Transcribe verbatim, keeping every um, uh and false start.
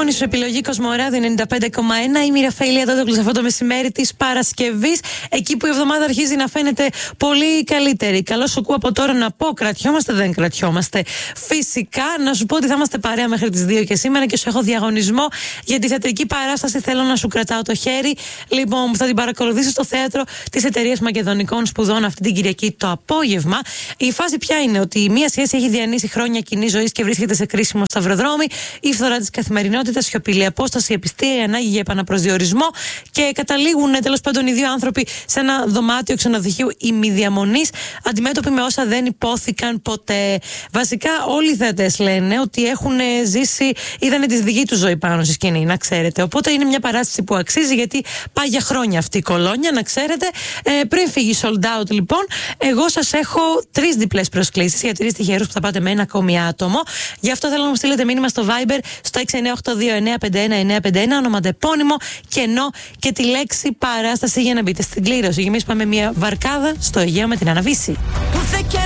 μόνη σου επιλογή Κοσμοράδιο ενενήντα πέντε κόμμα ένα. Είμαι η Ραφαήλ Αντώτογλου αυτό το μεσημέρι της Παρασκευής. Εκεί που η εβδομάδα αρχίζει να φαίνεται πολύ καλύτερη. Καλώς σου ακούω από τώρα να πω: κρατιόμαστε, δεν κρατιόμαστε. Φυσικά, να σου πω ότι θα είμαστε παρέα μέχρι τις δύο και σήμερα και σου έχω διαγωνισμό για τη θεατρική παράσταση. Θέλω να σου κρατάω το χέρι. Λοιπόν, θα την παρακολουθήσω στο θέατρο της Εταιρείας Μακεδονικών Σπουδών αυτή την Κυριακή το απόγευμα. Η φάση ποια είναι? Ότι η μία σχέση έχει διανύσει χρόνια κοινή ζωή και βρίσκεται σε κρίσιμο σταυροδρόμι. Η φθορά της καθημερινότητας, σιωπηλή απόσταση, επιστία, η ανάγκη για επαναπροσδιορισμό και καταλήγουν τέλος πάντων οι δύο άνθρωποι σε ένα δωμάτιο ξενοδοχείου ημιδιαμονής, αντιμέτωποι με όσα δεν υπόθηκαν ποτέ. Βασικά, όλοι οι θεατές λένε ότι έχουν ζήσει, είδανε τη δική του ζωή πάνω στη σκηνή, να ξέρετε. Οπότε είναι μια παράσταση που αξίζει, γιατί πάει για χρόνια αυτή η κολόνια, να ξέρετε. Ε, πριν φύγει sold out, λοιπόν, εγώ σας έχω τρεις διπλές προσκλήσεις για τρεις τυχερούς που θα πάτε με ένα ακόμη άτομο. Γι' αυτό θέλω να μου στείλετε μήνυμα στο Viber στο έξι εννιά οκτώ δύο εννιά πέντε ένα εννιά πέντε ένα, ονοματεπώνυμο, κενό και τη λέξη παράσταση για να μπείτε στην κλήρωση. Και εμείς πάμε μια βαρκάδα στο Αιγαίο με την Αναβίση.